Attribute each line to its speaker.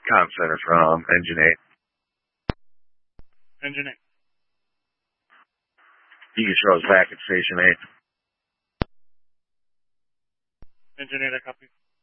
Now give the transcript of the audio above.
Speaker 1: Comm Center from Engine 8.
Speaker 2: Engine 8.
Speaker 1: You can show us back at Station 8.
Speaker 2: Engine 8, I copy.